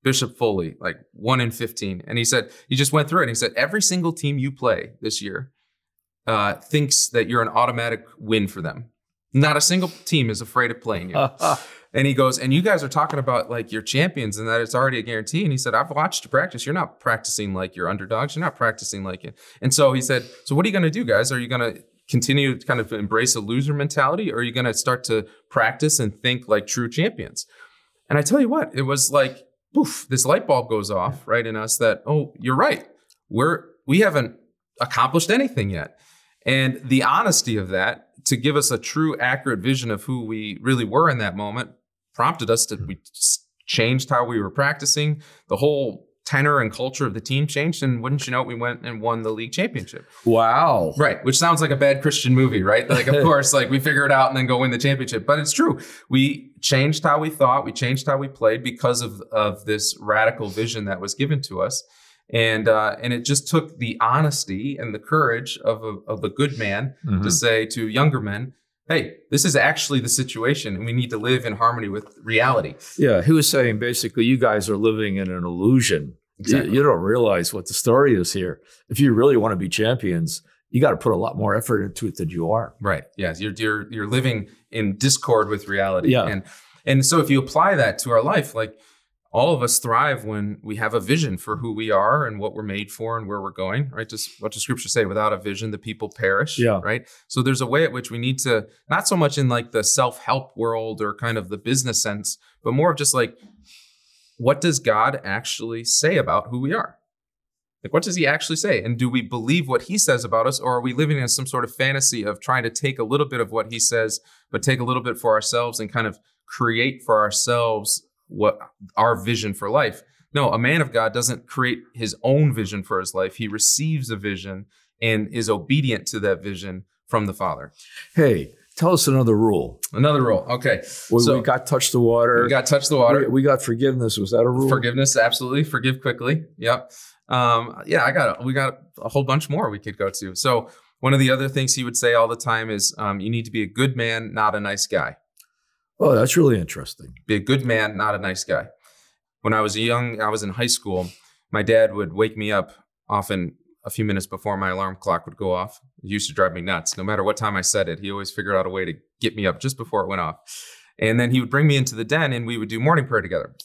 Bishop Foley, like 1 in 15. And he said, he just went through it. And he said, every single team you play this year thinks that you're an automatic win for them. Not a single team is afraid of playing you. And he goes, and you guys are talking about like you're champions and that it's already a guarantee. And he said, I've watched you practice. You're not practicing like you're underdogs. You're not practicing like it. And so he said, so what are you going to do, guys? Are you going to continue to kind of embrace a loser mentality, or are you going to start to practice and think like true champions? And I tell you what, it was like, poof, this light bulb goes off right in us that, oh, you're right. We haven't accomplished anything yet. And the honesty of that, to give us a true, accurate vision of who we really were in that moment, prompted us to, we changed how we were practicing. The whole tenor and culture of the team changed. And wouldn't you know it, we went and won the league championship. Wow. Right. Which sounds like a bad Christian movie, right? Like, of course, like we figure it out and then go win the championship. But it's true. We changed how we thought. We changed how we played because of this radical vision that was given to us. And it just took the honesty and the courage of a good man to say to younger men, hey, this is actually the situation and we need to live in harmony with reality. Yeah, he was saying basically you guys are living in an illusion. Exactly. You don't realize what the story is here. If you really want to be champions, you got to put a lot more effort into it than you are. Right. Yes. You're living in discord with reality. Yeah. And so if you apply that to our life, like all of us thrive when we have a vision for who we are and what we're made for and where we're going, right? Just what does scripture say? Without a vision, the people perish, right? So there's a way at which we need to, not so much in like the self-help world or kind of the business sense, but more of just like, what does God actually say about who we are? Like, what does he actually say? And do we believe what he says about us, or are we living in some sort of fantasy of trying to take a little bit of what he says, but take a little bit for ourselves and kind of create for ourselves what our vision for life? No, a man of God doesn't create his own vision for his life. He receives a vision and is obedient to that vision from the Father. Hey, tell us another rule. Another rule. Okay. We got touch the water. We got touch the water. We got forgiveness. Was that a rule? Forgiveness. Absolutely. Forgive quickly. Yep. We got a whole bunch more we could go to. So one of the other things he would say all the time is you need to be a good man, not a nice guy. Oh, that's really interesting. Be a good man, not a nice guy. When I was young, I was in high school. My dad would wake me up often a few minutes before my alarm clock would go off. It used to drive me nuts. No matter what time I said it, he always figured out a way to get me up just before it went off. And then he would bring me into the den and we would do morning prayer together,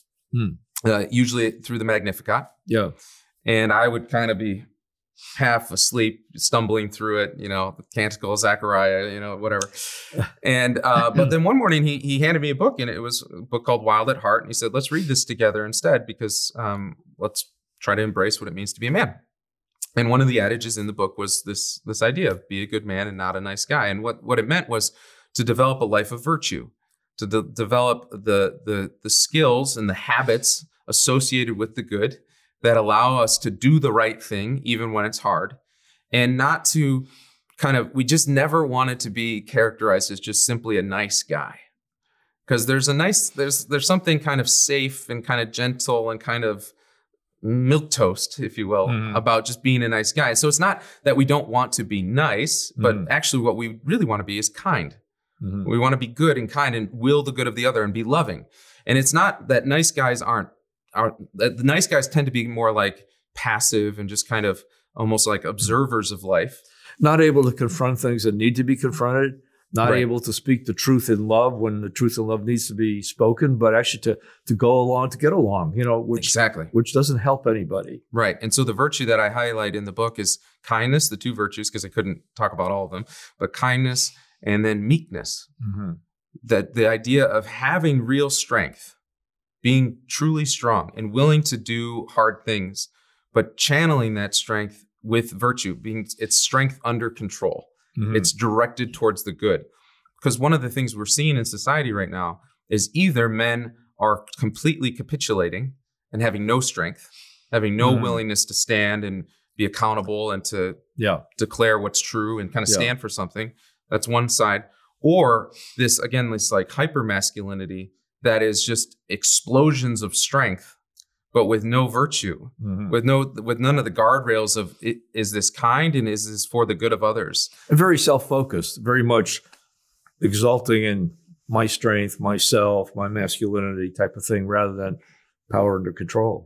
usually through the Magnificat. Yeah. And I would kind of be half asleep, stumbling through it, the Canticle of Zechariah, whatever. And but then one morning he handed me a book, and it was a book called Wild at Heart. And he said, let's read this together instead, because let's try to embrace what it means to be a man. And one of the adages in the book was this idea of be a good man and not a nice guy. And what it meant was to develop a life of virtue, to develop the skills and the habits associated with the good that allow us to do the right thing, even when it's hard, and not to we just never wanted to be characterized as just simply a nice guy. Because there's something kind of safe and kind of gentle and kind of milquetoast, if you will, about just being a nice guy. So it's not that we don't want to be nice, but actually what we really want to be is kind. We want to be good and kind and will the good of the other and be loving. And it's not that nice guys the nice guys tend to be more like passive and just kind of almost like observers of life. Not able to confront things that need to be confronted, not able to speak the truth in love when the truth in love needs to be spoken, but actually to go along, to get along, which doesn't help anybody. Right. And so the virtue that I highlight in the book is kindness, the two virtues, because I couldn't talk about all of them, but kindness and then meekness. That the idea of having real strength, being truly strong and willing to do hard things, but channeling that strength with virtue, it's strength under control. It's directed towards the good. Because one of the things we're seeing in society right now is either men are completely capitulating and having no strength, having no willingness to stand and be accountable and to declare what's true and kind of stand for something. That's one side. Or this like hyper masculinity that is just explosions of strength, but with no virtue, with none of the guardrails of is this kind and is this for the good of others? And very self-focused, very much exalting in my strength, myself, my masculinity type of thing, rather than power under control.